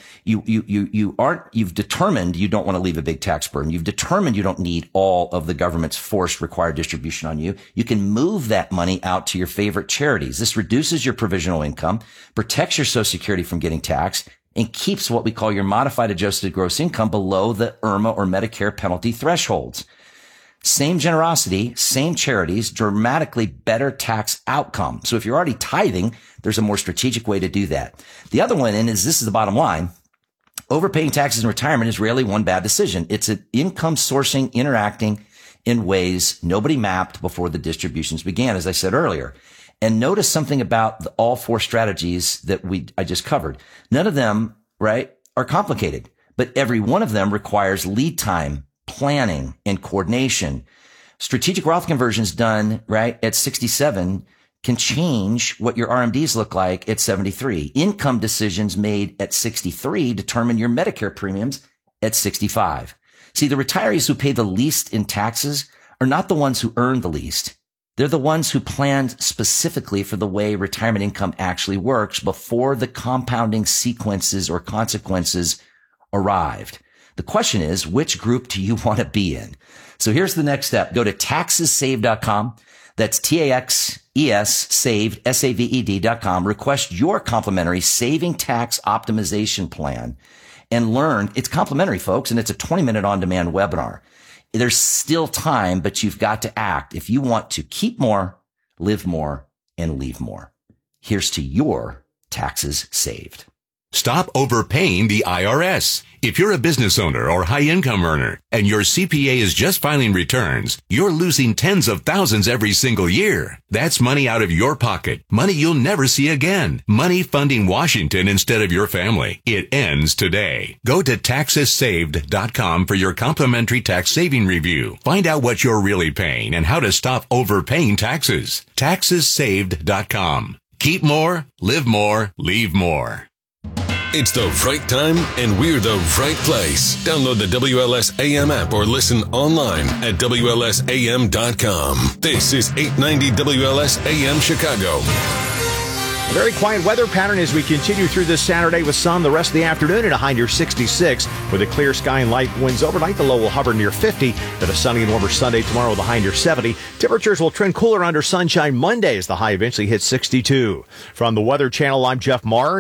you've determined you don't want to leave a big tax burden, you've determined you don't need all of the government's forced required distribution on you, you can move that money out to your favorite charities. This reduces your provisional income, protects your Social Security from getting taxed, and keeps what we call your modified adjusted gross income below the IRMA or Medicare penalty thresholds. Same generosity, same charities, dramatically better tax outcome. So if you're already tithing, there's a more strategic way to do that. The other one, and this is the bottom line, overpaying taxes in retirement is rarely one bad decision. It's an income sourcing interacting in ways nobody mapped before the distributions began, as I said earlier. And notice something about all 4 strategies that I just covered. None of them, right, are complicated, but every one of them requires lead time, planning, and coordination. Strategic Roth conversions done right at 67 can change what your RMDs look like at 73. Income decisions made at 63 determine your Medicare premiums at 65. See, the retirees who pay the least in taxes are not the ones who earn the least. They're the ones who planned specifically for the way retirement income actually works before the compounding sequences or consequences arrived. The question is, which group do you want to be in? So here's the next step. Go to TaxesSaved.com. That's TAXES saved, SAVED.com. Request your complimentary saving tax optimization plan and learn. It's complimentary, folks, and it's a 20-minute on-demand webinar. There's still time, but you've got to act if you want to keep more, live more, and leave more. Here's to your taxes saved. Stop overpaying the IRS. If you're a business owner or high-income earner and your CPA is just filing returns, you're losing tens of thousands every single year. That's money out of your pocket. Money you'll never see again. Money funding Washington instead of your family. It ends today. Go to TaxesSaved.com for your complimentary tax saving review. Find out what you're really paying and how to stop overpaying taxes. TaxesSaved.com. Keep more, live more, leave more. It's the right time, and we're the right place. Download the WLS AM app or listen online at WLSAM.com. This is 890 WLS AM Chicago. A very quiet weather pattern as we continue through this Saturday with sun the rest of the afternoon and a high near 66. With a clear sky and light winds overnight, the low will hover near 50. Then a sunny and warmer Sunday tomorrow with a high near 70. Temperatures will trend cooler under sunshine Monday as the high eventually hits 62. From the Weather Channel, I'm Jeff Marr.